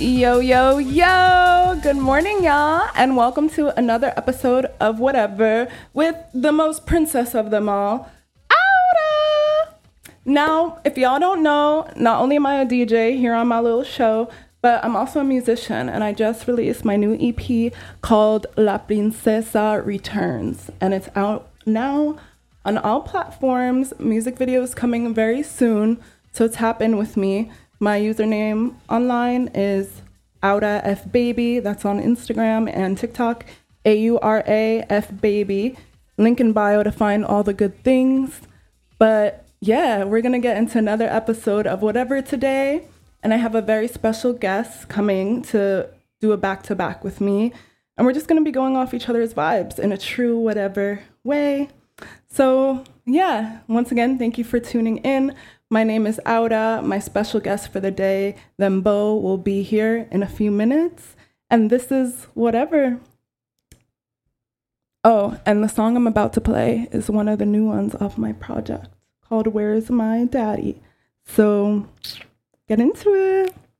Yo, yo, yo! Good morning, y'all, and welcome to another episode of Whatever with the most princess of them all, Aura! Now, if y'all don't know, not only am I a DJ here on my little show, but I'm also a musician, and I just released my new EP called La Princesa Returns, and it's out now on all platforms. Music videos coming very soon, so tap in with me. My username online is Aura F Baby. That's on Instagram and TikTok. AURA F Baby. Link in bio to find all the good things. But yeah, we're gonna get into another episode of Whatever today, and I have a very special guest coming to do a back-to-back with me, and we're just gonna be going off each other's vibes in a true whatever way. So yeah, once again, thank you for tuning in. My name is Aura. My special guest for the day, Thembo, will be here in a few minutes. And this is Whatever. Oh, and the song I'm about to play is one of the new ones off my project called Where's My Daddy? So get into it.